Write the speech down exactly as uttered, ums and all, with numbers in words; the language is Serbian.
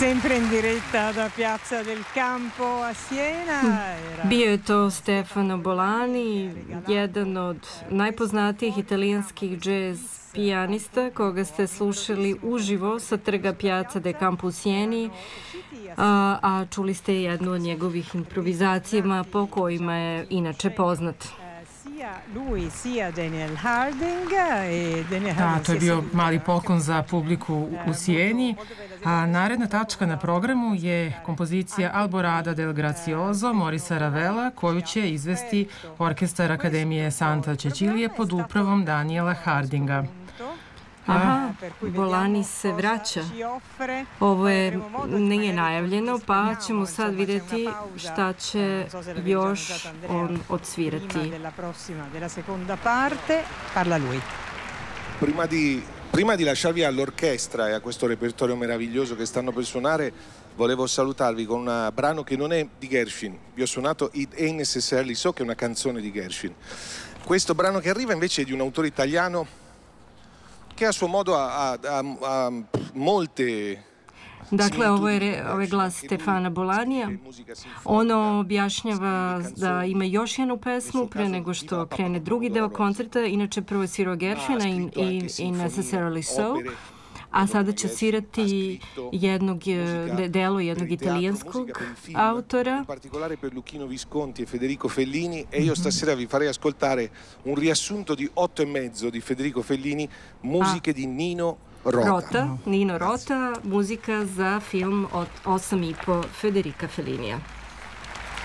Sempre in diretta da Piazza del Campo a Siena. Era... Bio je to Stefano Bolani, jedan od najpoznatijih italijanskih džez pijanista koga ste slušali uživo sa trga Piazza del Campo u Sjeni, a, a čuli ste jednu od njegovih improvizacijama po kojima je inače poznat. Lui sia Daniel Harding e Daniel Da, Harding to je bio mali poklon za publiku u Sijeni, a naredna tačka na programu je kompozicija Alborada del Grazioso Morisa Ravela, koju će izvesti Orkestar Akademije Santa Cecilije pod upravom Daniela Hardinga. Aha, Bolani se vraća. Ovo je nije najavljeno, pa ćemo sad vidjeti šta će još on odsvirati. Prima di, prima di lasciarvi all'orchestra e a questo repertorio meraviglioso che stanno per suonare, volevo salutarvi con un brano che non è di Gershwin. Vi ho suonato It Ain't Necessarily So, che è una canzone di Gershwin. Questo brano che arriva invece è di un autore italiano che a suo modo ha, ha, ha molte... Dakle, ovo je ovaj glas Stefana Bolanija. Ono objašnjava da ima još jednu pesmu pre nego što krene drugi deo koncerta. Inače, prvo je svirao Gershwina i, i, i Necessarily So, a sada će svirati jednog delo jednog italijanskog autora. In particolare per Luchino Visconti e Federico Fellini, e io stasera vi farei ascoltare un riassunto di Otto e mezzo di Federico Fellini, musiche di Nino Rota. Rota, Nino Rota, muzika za film od osam i po Federica Fellinija.